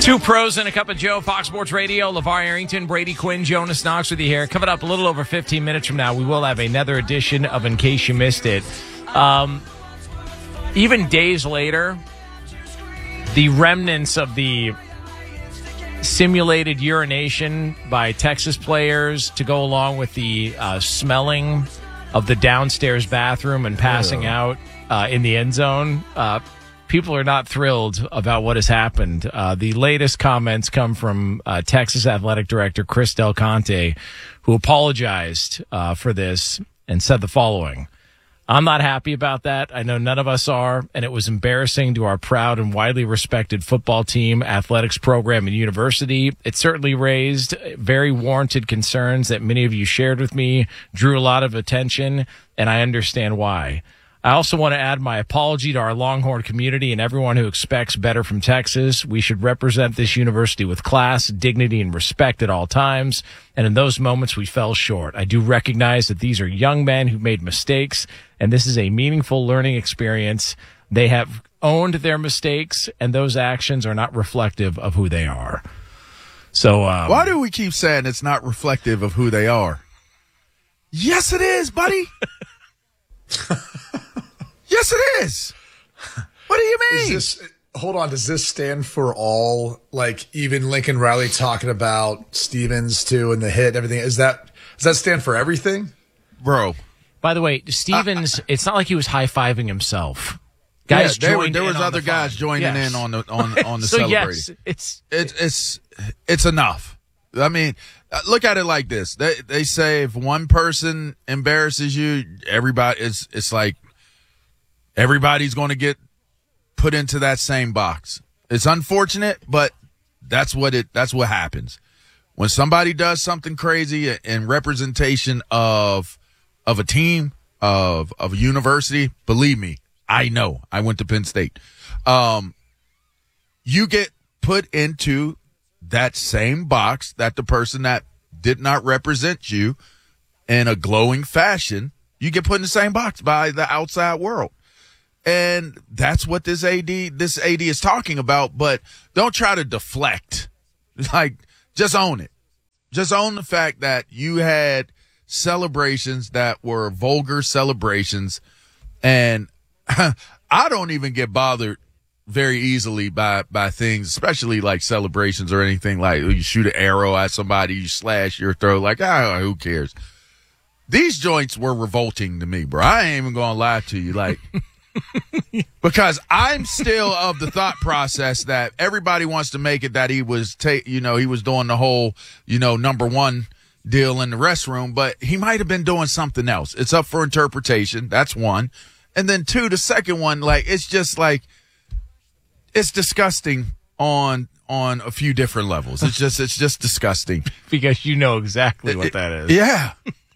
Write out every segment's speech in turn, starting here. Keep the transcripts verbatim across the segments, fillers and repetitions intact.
Two pros and a cup of Joe, Fox Sports Radio, LeVar Arrington, Brady Quinn, Jonas Knox with you here. Coming up a little over fifteen minutes from now, we will have another edition of In Case You Missed It. Um, even days later, the remnants of the simulated urination by Texas players to go along with the uh, smelling of the downstairs bathroom and passing oh. out uh, in the end zone, uh, people are not thrilled about what has happened. Uh, the latest comments come from uh, Texas Athletic Director Chris Del Conte, who apologized uh, for this and said the following. I'm not happy about that. I know none of us are, and it was embarrassing to our proud and widely respected football team, athletics program, and university. It certainly raised very warranted concerns that many of you shared with me, drew a lot of attention, and I understand why. I also want to add my apology to our Longhorn community and everyone who expects better from Texas. We should represent this university with class, dignity, and respect at all times. And in those moments, we fell short. I do recognize that these are young men who made mistakes, and this is a meaningful learning experience. They have owned their mistakes, and those actions are not reflective of who they are. So, um, why do we keep saying it's not reflective of who they are? Yes, it is, buddy. Yes, it is. What do you mean? Is this, hold on. Does this stand for all, like even Lincoln Riley talking about Stevens too and the hit and everything? Is that, does that stand for everything? Bro. By the way, Stevens, uh, it's not like he was high-fiving himself. Guys yeah, joined were, there in was other the guys fun. joining yes. in on the on on the so celebrating. Yes, it's, it, it's it's enough. I mean, look at it like this. They they say if one person embarrasses you, everybody it's it's like everybody's going to get put into that same box. It's unfortunate, but that's what it that's what happens. When somebody does something crazy in representation of of a team, of of a university, believe me, I know. I went to Penn State. Um, you get put into that same box that the person that did not represent you in a glowing fashion, you get put in the same box by the outside world. And that's what this A D, this A D is talking about, but don't try to deflect. Like, just own it. Just own the fact that you had celebrations that were vulgar celebrations, and I don't even get bothered very easily by, by things, especially like celebrations or anything like you shoot an arrow at somebody, you slash your throat, like, ah, who cares? These joints were revolting to me, bro. I ain't even gonna lie to you, like, because I'm still of the thought process that everybody wants to make it that he was, ta- you know, he was doing the whole, you know, number one deal in the restroom, but he might have been doing something else. It's up for interpretation. That's one. And then two, the second one, like, it's just like, it's disgusting on, on a few different levels. It's just, it's just disgusting. Because you know exactly what it, that is. Yeah.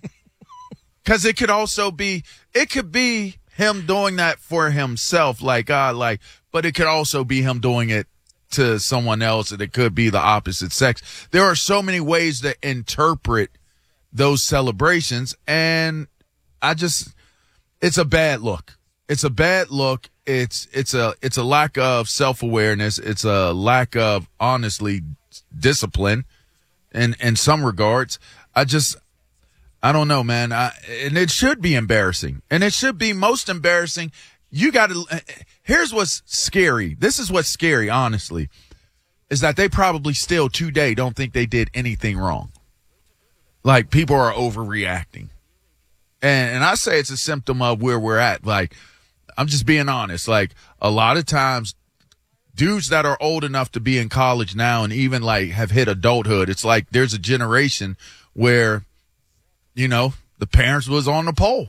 Cause it could also be, it could be him doing that for himself, like, uh, like, but it could also be him doing it to someone else, and it could be the opposite sex. There are so many ways to interpret those celebrations, and I just, it's a bad look. It's a bad look. It's, it's a, it's a lack of self-awareness. It's a lack of, honestly, discipline in, in some regards. I just, I don't know, man. I, and it should be embarrassing, and it should be most embarrassing. You got to, here's what's scary. This is what's scary, honestly, is that they probably still today don't think they did anything wrong. Like, people are overreacting. And, and I say it's a symptom of where we're at. Like, I'm just being honest. Like, a lot of times, dudes that are old enough to be in college now and even, like, have hit adulthood, it's like there's a generation where, you know, the parents was on the pole.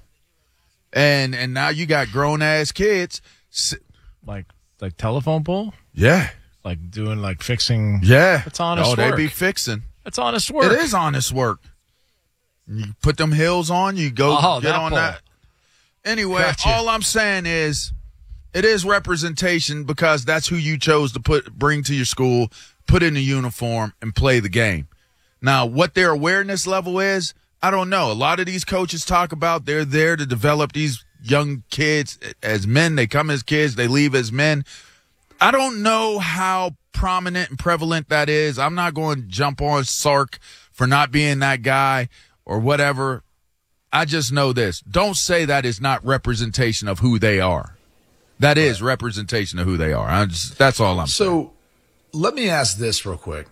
And and now you got grown-ass kids. Like like telephone pole? Yeah. Like doing, like, fixing. Yeah. It's honest oh, work. they be fixing. It's honest work. It is honest work. You put them heels on, you go oh, get that on pole. that. Anyway, Gotcha. all I'm saying is it is representation because that's who you chose to put bring to your school, put in a uniform, and play the game. Now, what their awareness level is, I don't know. A lot of these coaches talk about they're there to develop these young kids as men. They come as kids, they leave as men. I don't know how prominent and prevalent that is. I'm not going to jump on Sark for not being that guy or whatever. I just know this. Don't say that is not representation of who they are. That is right. Representation of who they are. I'm just, that's all I'm so, saying. So let me ask this real quick.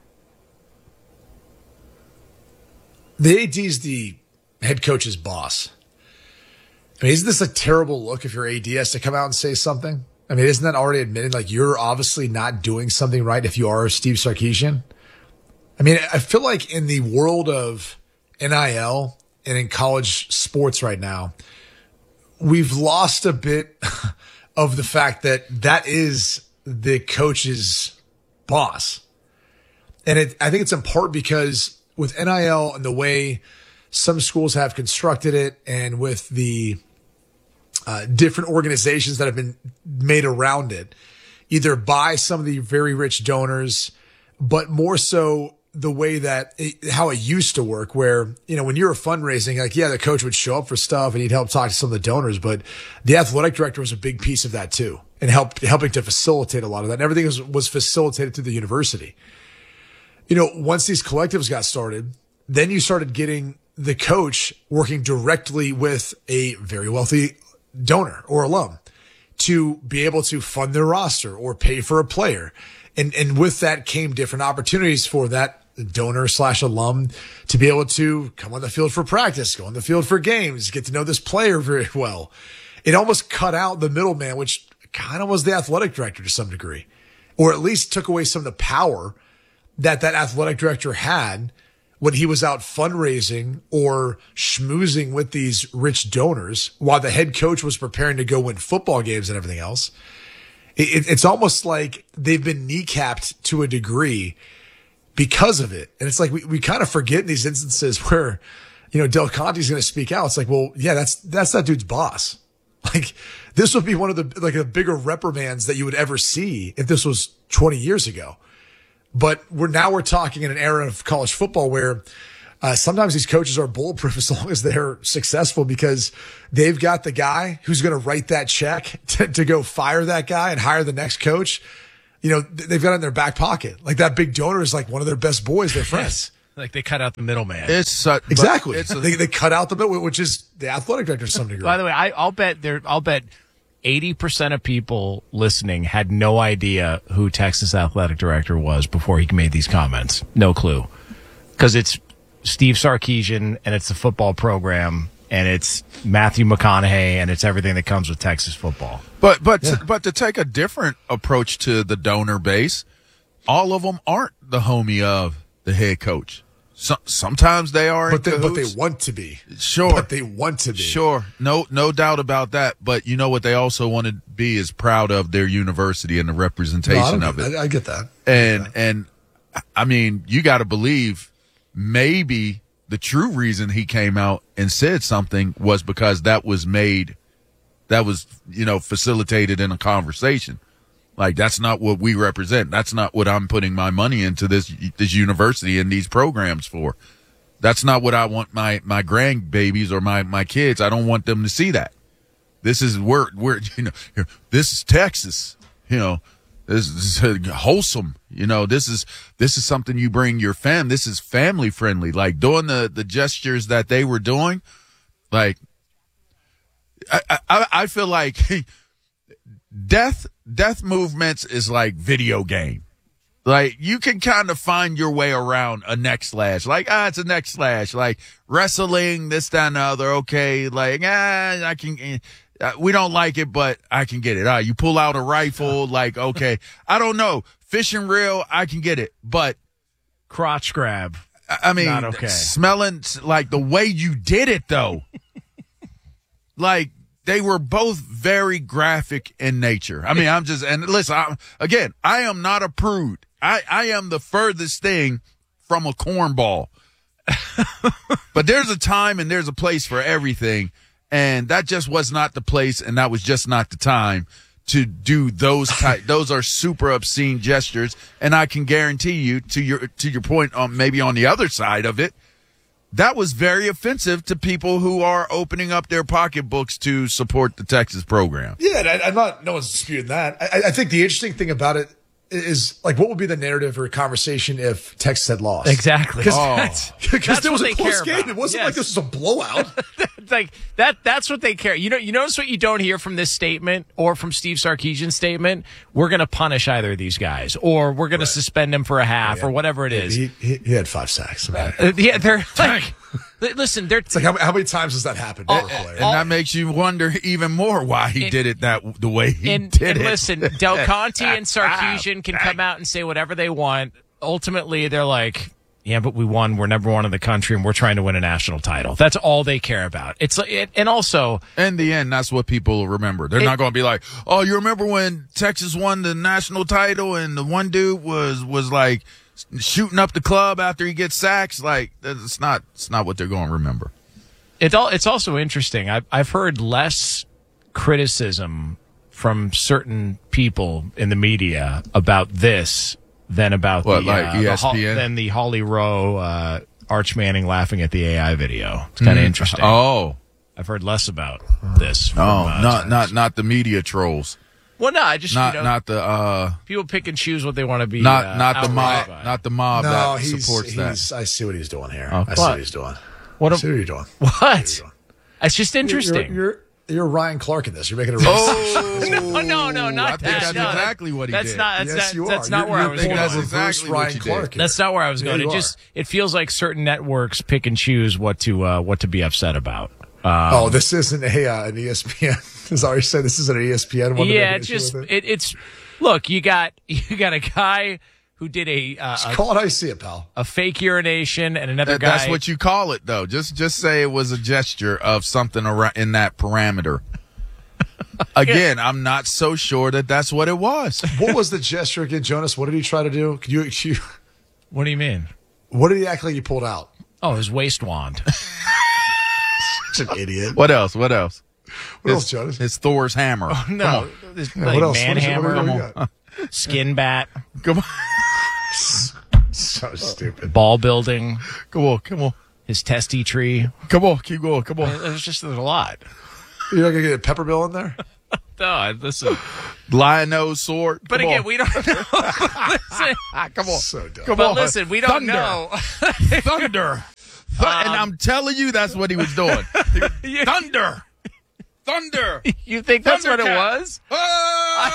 The A D is the head coach's boss. I mean, isn't this a terrible look if your A D has to come out and say something? I mean, isn't that already admitted? Like, you're obviously not doing something right if you are Steve Sarkisian. I mean, I feel like in the world of N I L and in college sports right now, we've lost a bit of the fact that that is the coach's boss. And it, I think it's in part because with N I L and the way some schools have constructed it and with the uh, different organizations that have been made around it, either by some of the very rich donors, but more so the way that it, how it used to work where, you know, when you were fundraising, like, yeah, the coach would show up for stuff and he'd help talk to some of the donors, but the athletic director was a big piece of that too and help, helping to facilitate a lot of that. And everything was, was facilitated through the university. You know, once these collectives got started, then you started getting the coach working directly with a very wealthy donor or alum to be able to fund their roster or pay for a player. And, and with that came different opportunities for that donor slash alum to be able to come on the field for practice, go on the field for games, get to know this player very well. It almost cut out the middleman, which kind of was the athletic director to some degree, or at least took away some of the power that that athletic director had when he was out fundraising or schmoozing with these rich donors while the head coach was preparing to go win football games and everything else. It, it's almost like they've been kneecapped to a degree because of it. And it's like we, we kind of forget in these instances where, you know, Del Conte's going to speak out. It's like, well, yeah, that's, that's that dude's boss. Like, this would be one of the, like, the bigger reprimands that you would ever see if this was twenty years ago. But we're now we're talking in an era of college football where uh, sometimes these coaches are bulletproof as long as they're successful because they've got the guy who's going to write that check to, to go fire that guy and hire the next coach. You know, they've got it in their back pocket. Like that big donor is like one of their best boys, their friends. Like they cut out the middleman. It's uh, exactly. It's a, they they cut out the middle, which is the athletic director to some degree. By the way, I, I'll bet there. I'll bet eighty percent of people listening had no idea who Texas athletic director was before he made these comments. No clue, because it's Steve Sarkisian and it's the football program and it's Matthew McConaughey and it's everything that comes with Texas football. But but Yeah. to, but to take a different approach to the donor base, all of them aren't the homie of the head coach. So, sometimes they are, but in they, but they cahoots. want to be. Sure. But they want to be. Sure, no, no doubt about that. But you know what they also want to be is proud of their university and the No, representation I, of don't- it. I, I get that. And and I mean, you got to believe maybe the true reason he came out and said something was because that was made, that was you know facilitated in a conversation. Like, that's not what we represent. That's not what I'm putting my money into this this university and these programs for. That's not what I want my, my grandbabies or my, my kids. I don't want them to see that. This is where, where, you know, this is Texas, you know, this is wholesome. You know, this is, this is something you bring your fam. This is family friendly. Like doing the, the gestures that they were doing. Like, I, I, I feel like death, death movements is like video game. Like, you can kind of find your way around a neck slash. Like, ah, it's a neck slash. Like, wrestling, this, that, and the other. Okay, like, ah, I can, uh, we don't like it, but I can get it. Ah, you pull out a rifle, like, okay. I don't know. Fishing reel, I can get it. But, Crotch grab. I I mean, Not okay. smelling, like, the way you did it, though. Like, they were both very graphic in nature. I mean, I'm just, and listen, I'm, again, I am not a prude. I, I am the furthest thing from a cornball. But there's a time and there's a place for everything. And that just was not the place. And that was just not the time to do those type. Those are super obscene gestures. And I can guarantee you, to your, to your point on maybe on the other side of it, that was very offensive to people who are opening up their pocketbooks to support the Texas program. Yeah, and I, I'm not, no one's disputing that. I, I think the interesting thing about it is like, what would be the narrative or conversation if Texas had lost? Exactly. Because Oh. there was a close game. About. It wasn't yes. like this was a blowout. like that. That's what they care. You know. You notice what you don't hear from this statement or from Steve Sarkisian's statement. We're going to punish either of these guys, or we're going right. to suspend him for a half, yeah. or whatever it is. He, he, he had five sacks. Man. Uh, yeah, they're like. Listen, they're it's like how, how many times has that happened? All, and, and that makes you wonder even more why he and, did it that the way he and, did and it. Listen, Del Conte and Sarkisian can come out and say whatever they want. Ultimately, they're like, yeah, but we won. We're number one in the country, and we're trying to win a national title. That's all they care about. It's it, and also in the end, that's what people remember. They're it, not going to be like, oh, you remember when Texas won the national title and the one dude was was like shooting up the club after he gets sacks? Like, it's not it's not what they're going to remember. It all, it's also interesting. I've I've heard less criticism from certain people in the media about this than about what, the, like uh, E S P N? The, than the Holly Rowe uh, Arch Manning laughing at the A I video. It's kind of mm. interesting. Oh, I've heard less about this. From, oh, uh, not not not the media trolls. Well, no, I just not you know, not the uh, people pick and choose what they want to be. Not uh, not the mob, by. not the mob no, that he's, supports he's, that. I see what he's doing here. Okay. I see What? what he's doing. What? I see what you're doing. What? You're doing. It's just interesting. You're, you're, you're Ryan Clark in this. You're making a. Oh no, no, no, not I think that. that's no, exactly what he that's did. Not, that's yes, not. you That's are. not you're, where you're I was thinking going. that's exactly what Ryan you Clark. did. That's not where I was Yeah, going. you It are. just it feels like certain networks pick and choose what to uh, what to be upset about. Um, oh, this isn't a uh, an E S P N. As I already said, this isn't an E S P N one. Yeah, it's just it. it, it's look. You got you got a guy who did a uh, Just a, call it how you see it, pal. a fake urination, and another That, guy. that's what you call it, though. Just just say it was a gesture of something around in that parameter. Again, I'm not so sure that that's what it was. What was the gesture again, Jonas? What did he try to do? Can you, you What do you mean? What did he act like he pulled out? Oh, his waist wand. Such an idiot. What else? What else? What his, else, Jonas? It's Thor's hammer. Oh, no, this, Yeah, like, what else? man What is it- hammer, what do you got? skin bat, Come on, So stupid. ball building, come on, come on, his testy tree. come on. Keep going. Come on. There's just there's a lot. You're not gonna get a pepper bill in there? No, listen. Lion nose sword. But Come again, on. we don't know. listen, come on. So dumb. Come but on. listen, we don't Thunder. know. Thunder. Th- and I'm telling you, that's what he was doing. You- Thunder. Thunder. You think that's what it Thundercat. was? Ah!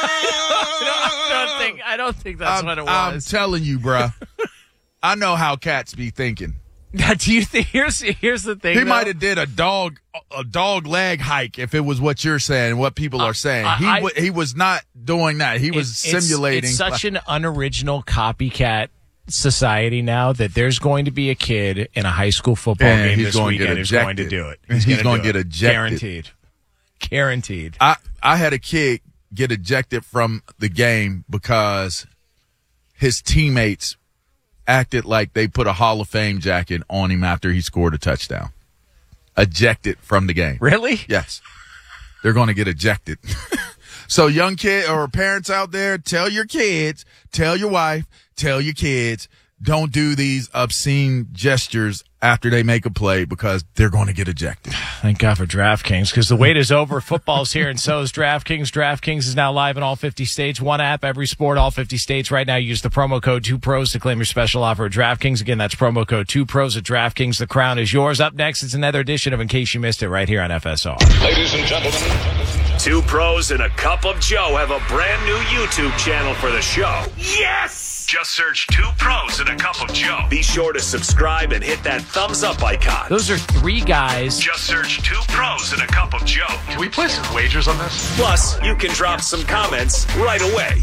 I don't think. I don't think that's I'm, what it I'm was. telling you, bruh. I know how cats be thinking. Now, do you think? Here's here's the thing. He though. might have did a dog a dog leg hike if it was what you're saying, what people are saying. I- he I- w- he was not doing that. He was It's- simulating. It's, such an unoriginal copycat society now that there's going to be a kid in a high school football And game he's this going to weekend get who's going to ejected. do it. He's gonna going do to get it. ejected. Guaranteed. Guaranteed. I I had a kid get ejected from the game because his teammates acted like they put a Hall of Fame jacket on him after he scored a touchdown. Ejected from the game. Really? Yes. They're going to get ejected. So young kid or parents out there, tell your kids, tell your wife, tell your kids, don't do these obscene gestures after they make a play because they're going to get ejected. Thank God for DraftKings, because the wait is over. Football's here, and so is DraftKings. DraftKings is now live in all fifty states. One app, every sport, all fifty states. Right now, use the promo code two pros to claim your special offer at DraftKings. Again, that's promo code two pros at DraftKings. The crown is yours. Up next, it's another edition of In Case You Missed It right here on F S R. Ladies and gentlemen, Two Pros and a Cup of Joe have a brand new YouTube channel for the show. Yes! Just search Two Pros and a Cup of Joe. Be sure to subscribe and hit that thumbs up icon. Those are three guys. Just search Two Pros and a Cup of Joe. can we play some wagers on this? Plus, you can drop some comments right away.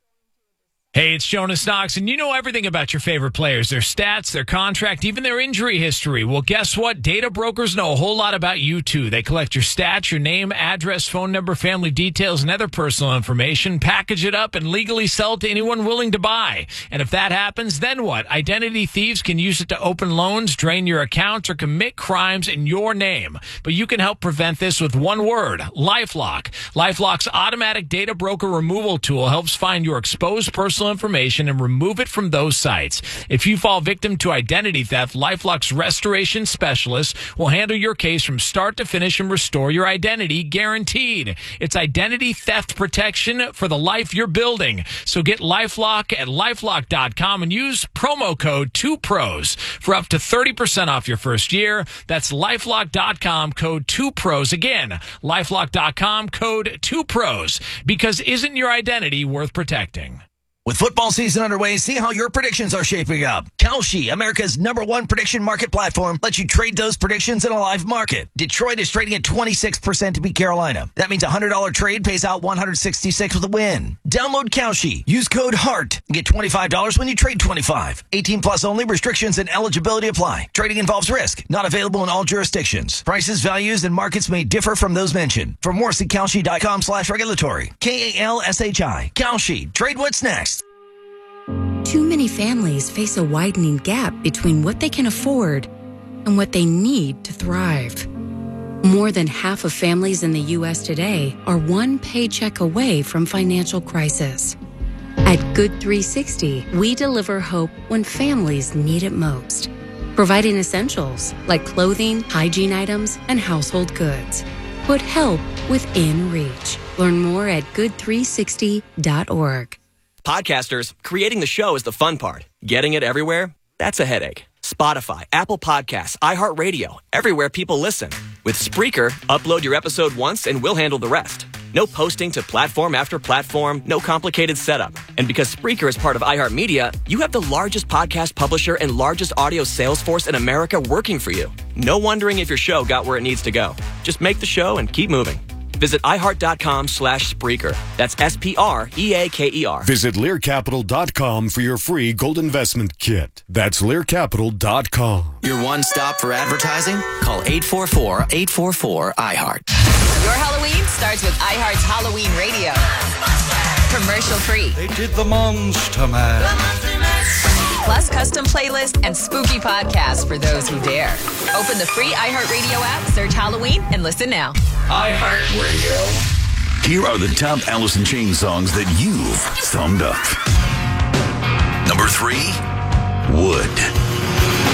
Hey, it's Jonas Knox, and you know everything about your favorite players, their stats, their contract, even their injury history. Well, guess what? Data brokers know a whole lot about you, too. They collect your stats, your name, address, phone number, family details, and other personal information, package it up, and legally sell it to anyone willing to buy. And if that happens, then what? Identity thieves can use it to open loans, drain your accounts, or commit crimes in your name. But you can help prevent this with one word, LifeLock. LifeLock's automatic data broker removal tool helps find your exposed personal personal information and remove it from those sites. If you fall victim to identity theft, LifeLock's restoration specialist will handle your case from start to finish and restore your identity guaranteed. It's identity theft protection for the life you're building. So get LifeLock at lifelock dot com and use promo code two pros for up to thirty percent off your first year. That's lifelock dot com, code two pros. Again, lifelock dot com, code two pros. Because isn't your identity worth protecting? With football season underway, see how your predictions are shaping up. Kalshi, America's number one prediction market platform, lets you trade those predictions in a live market. Detroit is trading at twenty-six percent to beat Carolina. That means a one hundred dollars trade pays out one hundred sixty-six with a win. Download Kalshi. Use code HEART and get twenty-five dollars when you trade twenty-five. eighteen plus only. Restrictions and eligibility apply. Trading involves risk. Not available in all jurisdictions. Prices, values, and markets may differ from those mentioned. For more, see Kalshi dot com slash regulatory. K A L S H I. Kalshi. Trade what's next. Too many families face a widening gap between what they can afford and what they need to thrive. More than half of families in the U S today are one paycheck away from financial crisis. At Good three sixty, we deliver hope when families need it most, providing essentials like clothing, hygiene items, and household goods. Put help within reach. Learn more at good three sixty dot org. Podcasters, creating the show is the fun part. Getting it everywhere? That's a headache. Spotify, Apple Podcasts, iHeartRadio, everywhere people listen. With Spreaker, upload your episode once and we'll handle the rest. No posting to platform after platform, no complicated setup. And because Spreaker is part of iHeartMedia, you have the largest podcast publisher and largest audio sales force in America working for you. No wondering if your show got where it needs to go. Just make the show and keep moving. Visit iHeart.com slash Spreaker. That's S P R E A K E R. Visit Lear Capital dot com for your free gold investment kit. That's Lear Capital dot com. Your one stop for advertising? Call eight four four, eight four four, I heart. Your Halloween starts with iHeart's Halloween Radio. Commercial free. They did the Monster Mash. Plus custom playlists and spooky podcasts for those who dare. Open the free iHeartRadio app, search Halloween, and listen now. iHeartRadio. Here are the top Alice in Chains songs that you've thumbed up. Number three, Wood.